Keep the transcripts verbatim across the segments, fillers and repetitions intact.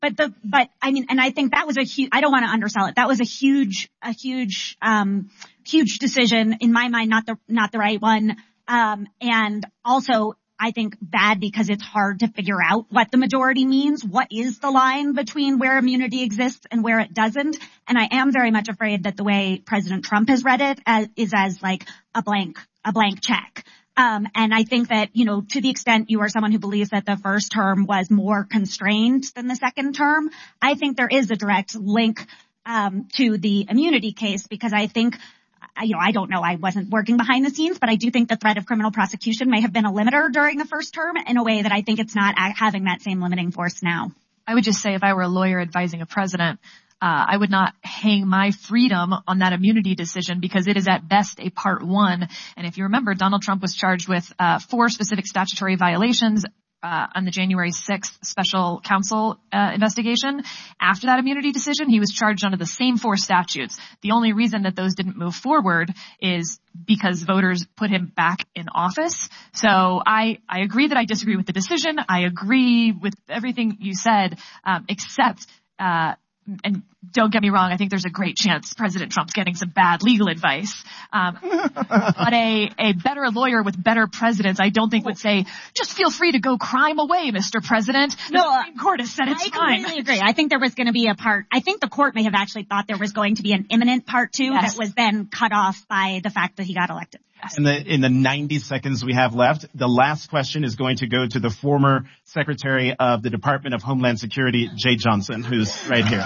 But the, but I mean, and I think that was a huge, I don't want to undersell it. That was a huge, a huge, um, huge decision in my mind, not the, not the right one. Um, and also I think bad because it's hard to figure out what the majority means. What is the line between where immunity exists and where it doesn't? And I am very much afraid that the way President Trump has read it as, is as like a blank, a blank check. Um, and I think that, you know, to the extent you are someone who believes that the first term was more constrained than the second term, I think there is a direct link, um, to the immunity case, because I think, you know, I don't know, I wasn't working behind the scenes, but I do think the threat of criminal prosecution may have been a limiter during the first term in a way that I think it's not having that same limiting force now. I would just say if I were a lawyer advising a president, Uh, I would not hang my freedom on that immunity decision because it is at best a part one. And if you remember, Donald Trump was charged with uh, four specific statutory violations uh, on the January sixth special counsel uh, investigation. After that immunity decision, he was charged under the same four statutes. The only reason that those didn't move forward is because voters put him back in office. So I, I agree that I disagree with the decision. I agree with everything you said, um, except uh and don't get me wrong, I think there's a great chance President Trump's getting some bad legal advice. Um, but a, a better lawyer with better presidents, I don't think would say, just feel free to go crime away, Mister President. The no, Supreme Court has said it's I fine. completely agree. I think there was going to be a part, I think the court may have actually thought there was going to be an imminent part two yes. that was then cut off by the fact that he got elected. In the, in the ninety seconds we have left, the last question is going to go to the former Secretary of the Department of Homeland Security, Jeh Johnson, who's right here.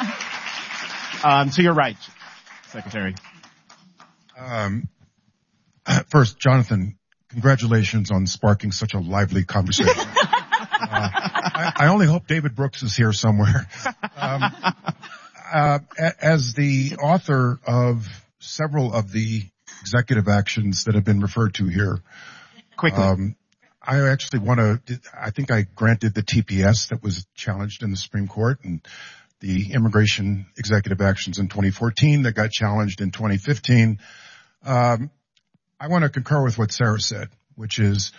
um, to your right, Secretary. Um, first, Jonathan, congratulations on sparking such a lively conversation. uh, I, I only hope David Brooks is here somewhere. Um, uh, as the author of several of the executive actions that have been referred to here. Quickly. Um, I actually want to, I think I granted the T P S that was challenged in the Supreme Court and the immigration executive actions in twenty fourteen that got challenged in twenty fifteen. Um, I want to concur with what Sarah said, which is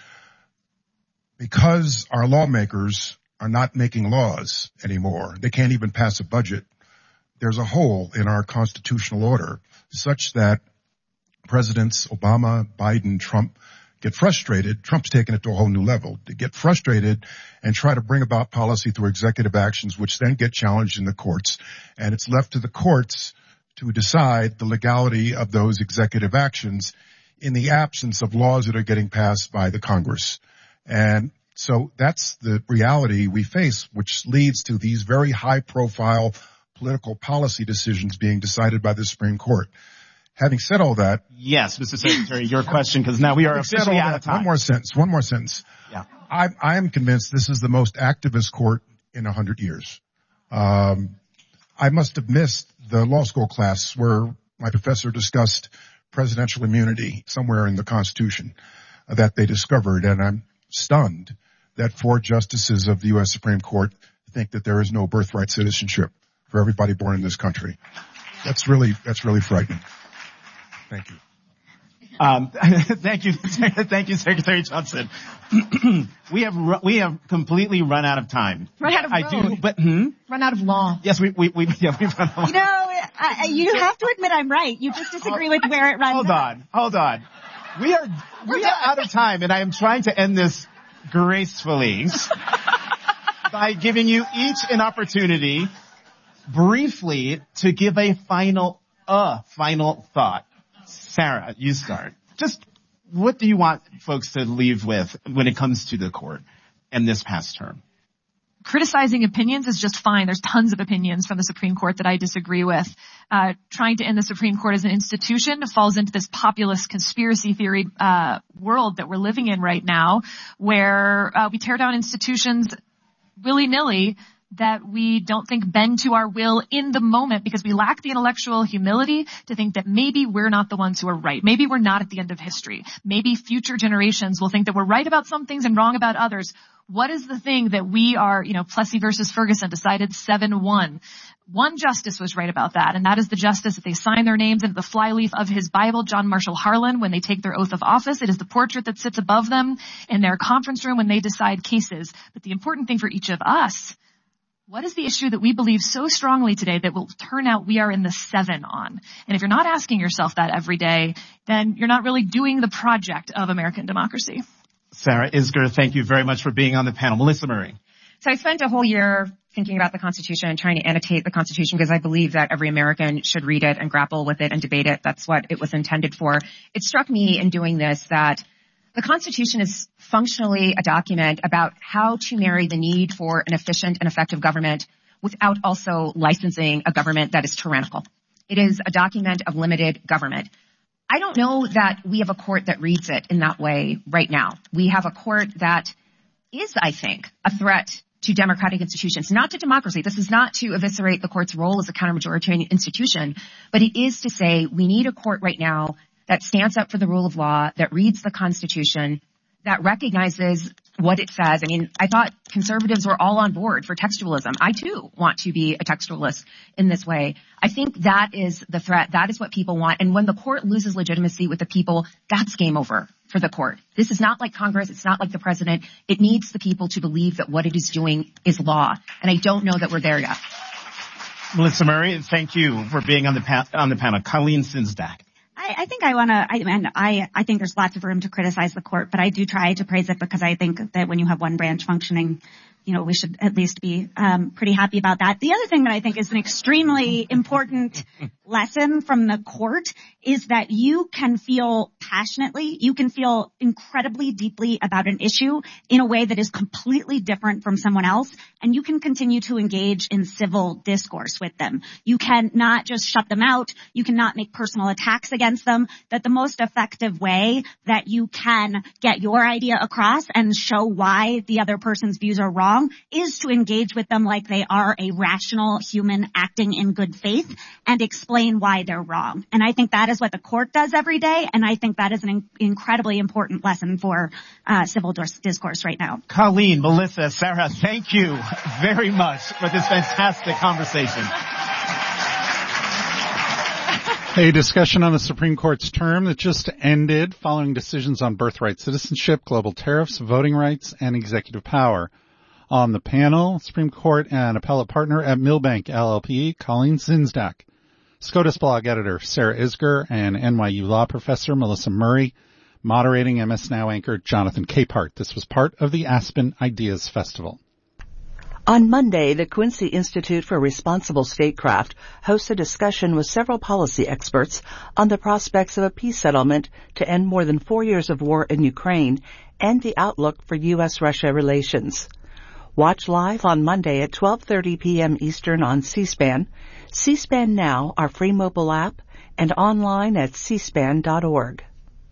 because our lawmakers are not making laws anymore, they can't even pass a budget. There's a hole in our constitutional order such that Presidents Obama, Biden, Trump get frustrated. Trump's taken it to a whole new level. They get frustrated and try to bring about policy through executive actions, which then get challenged in the courts. And it's left to the courts to decide the legality of those executive actions in the absence of laws that are getting passed by the Congress. And so that's the reality we face, which leads to these very high-profile political policy decisions being decided by the Supreme Court. Having said all that. Yes, Mister Secretary, your question, because now we are officially out of time. One more sentence, one more sentence. Yeah. I, I am convinced this is the most activist court in a hundred years. Um, I must have missed the law school class where my professor discussed presidential immunity somewhere in the Constitution uh, that they discovered, and I'm stunned that four justices of the U S Supreme Court think that there is no birthright citizenship for everybody born in this country. That's really, that's really frightening. Thank you. Um, thank you, thank you, Secretary Johnson. we have ru- we have completely run out of time. Run out of I road. do, but hmm? Run out of law. Yes, we we we yeah we've run out of You know, uh, you have to admit I'm right. You just disagree with where it runs. Hold out. on, hold on. We are we are out of time, and I am trying to end this gracefully by giving you each an opportunity, briefly, to give a final uh final thought. Sarah, you start. Just what do you want folks to leave with when it comes to the court and this past term? Criticizing opinions is just fine. There's tons of opinions from the Supreme Court that I disagree with. Uh, trying to end the Supreme Court as an institution falls into this populist conspiracy theory uh world that we're living in right now, where uh, we tear down institutions willy-nilly that we don't think bend to our will in the moment because we lack the intellectual humility to think that maybe we're not the ones who are right. Maybe we're not at the end of history. Maybe future generations will think that we're right about some things and wrong about others. What is the thing that we are, you know, Plessy versus Ferguson decided seven one. One justice was right about that, and that is the justice that they sign their names into the flyleaf of his Bible, John Marshall Harlan, when they take their oath of office. It is the portrait that sits above them in their conference room when they decide cases. But the important thing for each of us, What is the issue that we believe so strongly today that will turn out we are in the seven on? And if you're not asking yourself that every day, then you're not really doing the project of American democracy. Sarah Isgur, thank you very much for being on the panel. Melissa Murray. So I spent a whole year thinking about the Constitution and trying to annotate the Constitution because I believe that every American should read it and grapple with it and debate it. That's what it was intended for. It struck me in doing this that the Constitution is functionally a document about how to marry the need for an efficient and effective government without also licensing a government that is tyrannical. It is a document of limited government. I don't know that we have a court that reads it in that way right now. We have a court that is, I think, a threat to democratic institutions, not to democracy. This is not to eviscerate the court's role as a counter-majoritarian institution, but it is to say we need a court right now that stands up for the rule of law, that reads the Constitution, that recognizes what it says. I mean, I thought conservatives were all on board for textualism. I, too, want to be a textualist in this way. I think that is the threat. That is what people want. And when the court loses legitimacy with the people, that's game over for the court. This is not like Congress. It's not like the president. It needs the people to believe that what it is doing is law. And I don't know that we're there yet. Melissa Murray, thank you for being on the pa- on the panel. Colleen Sinsdak. I, I think I want to, I, and I, I think there's lots of room to criticize the court, but I do try to praise it because I think that when you have one branch functioning, you know, we should at least be um, pretty happy about that. The other thing that I think is an extremely important lesson from the court is that you can feel passionately, you can feel incredibly deeply about an issue in a way that is completely different from someone else, and you can continue to engage in civil discourse with them. You can not just shut them out, you cannot make personal attacks against them, that the most effective way that you can get your idea across and show why the other person's views are wrong is to engage with them like they are a rational human acting in good faith and explain why they're wrong. And I think that is what the court does every day, and I think that is an in- incredibly important lesson for uh, civil dis- discourse right now. Colleen, Melissa, Sarah, thank you very much for this fantastic conversation. A discussion on the Supreme Court's term that just ended following decisions on birthright citizenship, global tariffs, voting rights, and executive power. On the panel, Supreme Court and appellate partner at Milbank L L P, Colleen Sinsdak, SCOTUS blog editor Sarah Isgur, and N Y U law professor Melissa Murray, moderating M S Now anchor Jonathan Capehart. This was part of the Aspen Ideas Festival. On Monday, the Quincy Institute for Responsible Statecraft hosted a discussion with several policy experts on the prospects of a peace settlement to end more than four years of war in Ukraine and the outlook for U S Russia relations. Watch live on Monday at twelve thirty p.m. Eastern on C-SPAN, C-SPAN Now, our free mobile app, and online at c span dot org.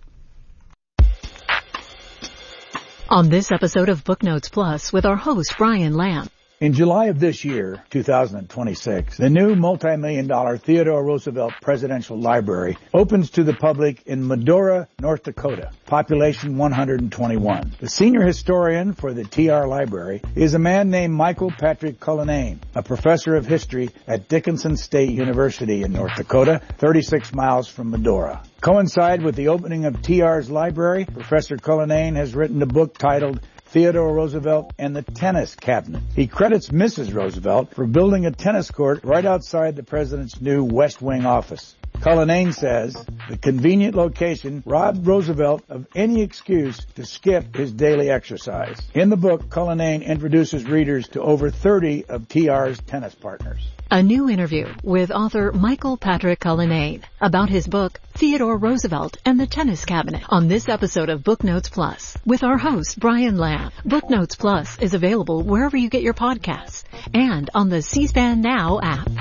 On this episode of Booknotes Plus with our host, Brian Lamb. In July of this year, two thousand twenty-six, the new multi-million dollar Theodore Roosevelt Presidential Library opens to the public in Medora, North Dakota, population one hundred twenty-one. The senior historian for the T R Library is a man named Michael Patrick Cullinane, a professor of history at Dickinson State University in North Dakota, thirty-six miles from Medora. Coincide with the opening of T R's library, Professor Cullinane has written a book titled Theodore Roosevelt and the Tennis Cabinet. He credits Missus Roosevelt for building a tennis court right outside the president's new West Wing office. Cullinane says the convenient location robbed Roosevelt of any excuse to skip his daily exercise. In the book, Cullinane introduces readers to over thirty of T R's tennis partners. A new interview with author Michael Patrick Cullinane about his book, Theodore Roosevelt and the Tennis Cabinet, on this episode of Booknotes Plus with our host, Brian Lamb. Booknotes Plus is available wherever you get your podcasts and on the C-SPAN Now app.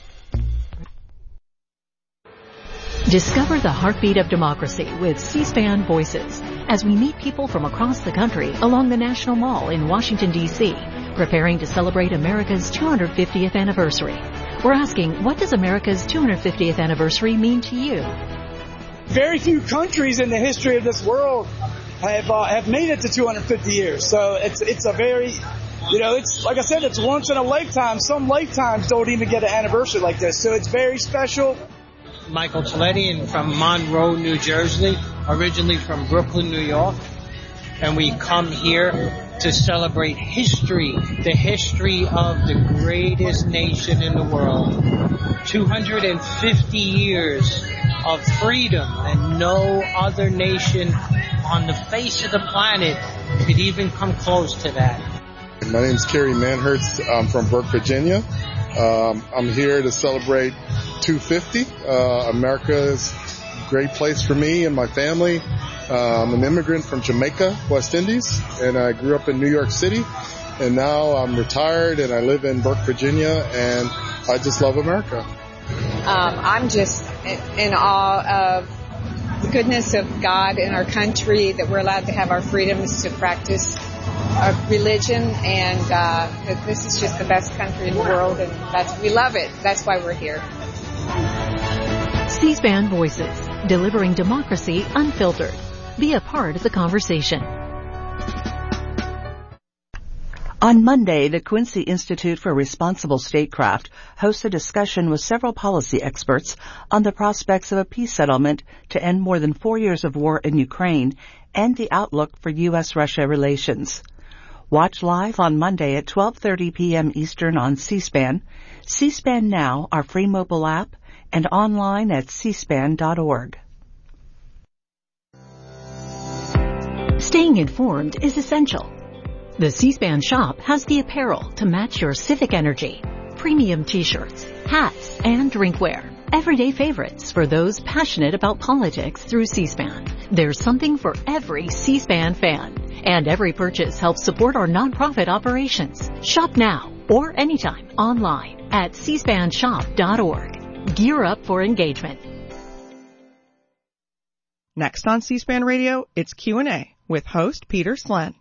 Discover the heartbeat of democracy with C-SPAN Voices as we meet people from across the country along the National Mall in Washington, D C, preparing to celebrate America's two hundred fiftieth anniversary. We're asking, what does America's two hundred fiftieth anniversary mean to you? Very few countries in the history of this world have uh, have made it to two hundred fifty years. So it's it's a very, you know, it's like I said, it's once in a lifetime. Some lifetimes don't even get an anniversary like this. So it's very special. Michael Toletti and from Monroe, New Jersey, originally from Brooklyn, New York. And we come here to celebrate history, the history of the greatest nation in the world. two hundred fifty years of freedom, and no other nation on the face of the planet could even come close to that. My name is Kerry Manhurst. I'm from Burke, Virginia. Um, I'm here to celebrate two fifty. Uh, America's a great place for me and my family. Uh, I'm an immigrant from Jamaica, West Indies, and I grew up in New York City. And now I'm retired and I live in Burke, Virginia, and I just love America. Um, I'm just in, in awe of the goodness of God in our country, that we're allowed to have our freedoms to practice our religion, and uh, that this is just the best country in the world, and that's, we love it. That's why we're here. C-SPAN Voices, delivering democracy unfiltered. Be a part of the conversation. On Monday, the Quincy Institute for Responsible Statecraft hosts a discussion with several policy experts on the prospects of a peace settlement to end more than four years of war in Ukraine and the outlook for U S Russia relations. Watch live on Monday at twelve thirty p.m. Eastern on C-SPAN, C-SPAN Now, our free mobile app, and online at c span dot org. Staying informed is essential. The C-SPAN shop has the apparel to match your civic energy. Premium t-shirts, hats, and drinkware. Everyday favorites for those passionate about politics through C-SPAN. There's something for every C-SPAN fan. And every purchase helps support our nonprofit operations. Shop now or anytime online at c span shop dot org. Gear up for engagement. Next on C-SPAN Radio, it's Q and A with host Peter Slen.